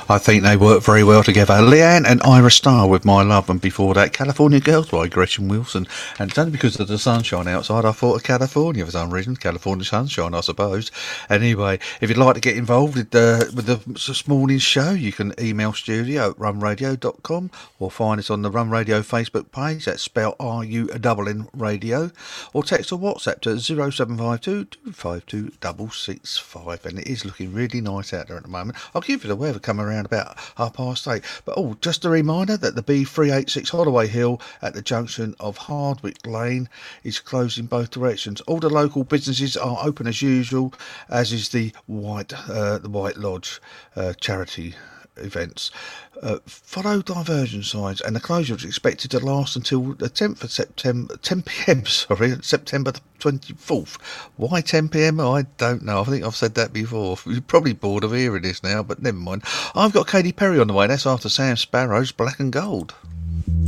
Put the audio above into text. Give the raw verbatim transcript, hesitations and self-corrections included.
I think they work very well together. Leanne and Ira Starr with My Love, and before that, California Girls by Gretchen Wilson. And it's only because of the sunshine outside I thought of California for some reason. California sunshine, I suppose. Anyway, if you'd like to get involved with, uh, with the, this morning's show, you can email studio at run radio dot com or find us on the Run Radio Facebook page. That's spelled R U N N Radio. Or text or WhatsApp to zero seven five two, two five two, six six five. And it is looking really nice out there at the moment. I'll give you the weather coming around about half past eight. But oh, just a reminder that the B three eighty-six Holloway Hill at the junction of Hardwick Lane is closed in both directions. All the local businesses are open as usual, as is the White uh, the White Lodge uh, charity events. Uh, follow diversion signs, and the closure is expected to last until the tenth of September, ten p.m. Sorry, September the twenty-fourth. Why ten p.m? I don't know. I think I've said that before. You're probably bored of hearing this now, but never mind. I've got Katy Perry on the way. That's after Sam Sparrow's Black and Gold.